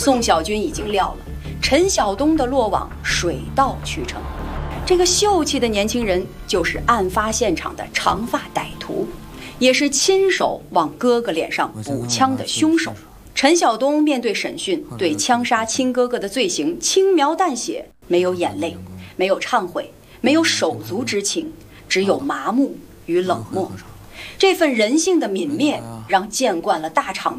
宋小军已经料了，陈晓东的落网水到渠成。这个秀气的年轻人就是案发现场的长发歹徒，也是亲手往哥哥脸上补枪的凶手。陈晓东面对审讯，对枪杀亲哥哥的罪行轻描淡写，没有眼泪，没有忏悔，没有手足之情，只有麻木与冷漠。这份人性的泯灭，让见惯了大场